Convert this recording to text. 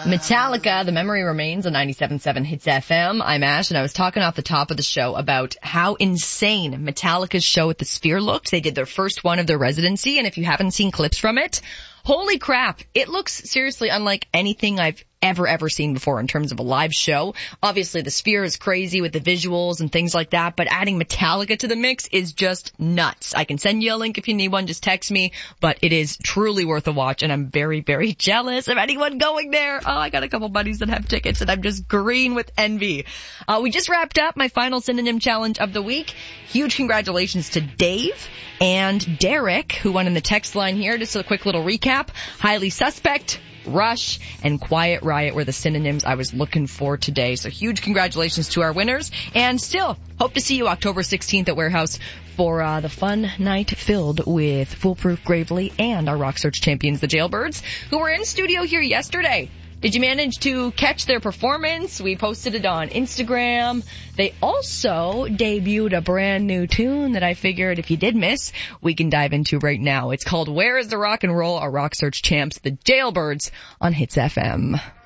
Metallica, The Memory Remains on 97.7 Hits FM. I'm Ash, and I was talking off the top of the show about how insane Metallica's show at the Sphere looked. They did their first one of their residency, and if you haven't seen clips from it, holy crap, it looks seriously unlike anything I've ever seen before in terms of a live show. Obviously, the Sphere is crazy with the visuals and things like that, but adding Metallica to the mix is just nuts. I can send you a link if you need one, just text me, but it is truly worth a watch, and I'm very jealous of anyone going there. Oh, I got a couple buddies that have tickets, and I'm just green with envy. We just wrapped up my final synonym challenge of the week. Huge congratulations to Dave and Derek, who won in the text line here. Just a quick little recap. Highly Suspect, Rush, and Quiet Riot were the synonyms I was looking for today. So huge congratulations to our winners. And still, hope to see you October 16th at Warehouse for the fun night filled with Foolproof Gravely and our Rock Search champions, the Jailbirds, who were in studio here yesterday. Did you manage to catch their performance? We posted it on Instagram. They also debuted a brand new tune that I figured if you did miss, we can dive into right now. It's called Where is the Rock and Roll? Our Rock Search champs, the Jailbirds, on Hits FM.